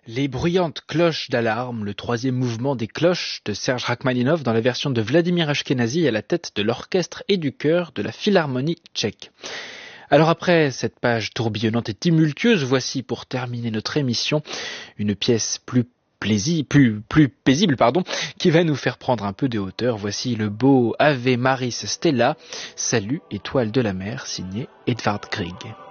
Les bruyantes cloches d'alarme, le troisième mouvement des cloches de Serge Rachmaninov dans la version de Vladimir Ashkenazy à la tête de l'orchestre et du chœur de la Philharmonie tchèque. Alors après cette page tourbillonnante et tumultueuse, voici pour terminer notre émission une pièce plus paisible, qui va nous faire prendre un peu de hauteur. Voici le beau Ave Maris Stella, Salut étoile de la mer, signé Edvard Grieg.